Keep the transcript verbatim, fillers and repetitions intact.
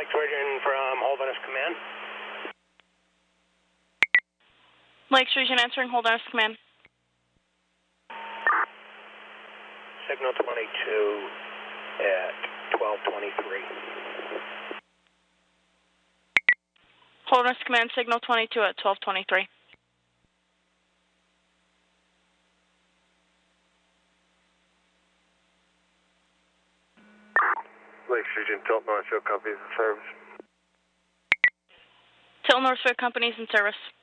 Lake Region from Holderness Command. Lakes Region answering Holderness Command. Signal twenty-two at twelve twenty-three. Holderness Command, signal twenty-two at twelve twenty-three. Lakes Region, Tilt Northfield companies in service. Tilt Northfield companies in service.